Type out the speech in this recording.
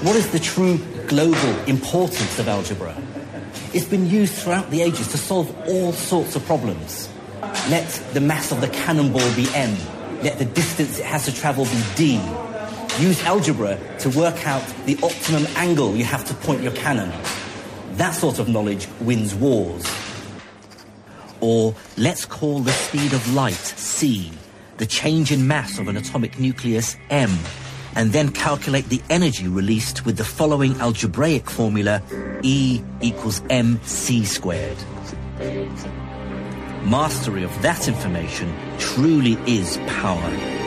What is the true global importance of algebra? It's been used throughout the ages to solve all sorts of problems. Let the mass of the cannonball be m. Let the distance it has to travel be d. Use algebra to work out the optimum angle you have to point your cannon. That sort of knowledge wins wars. Or let's call the speed of light c, the change in mass of an atomic nucleus m, and then calculate the energy released with the following algebraic formula: E equals mc squared. Mastery of that information truly is power.